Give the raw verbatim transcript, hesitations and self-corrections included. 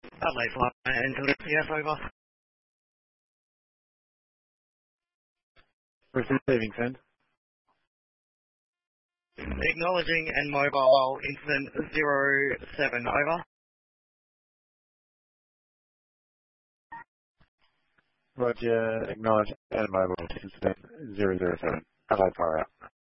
Adelaide flight until the P F over. Receiving, send. Acknowledging and mobile incident zero seven over. Roger, acknowledge and mobile incident zero zero seven. Adelaide, fire out.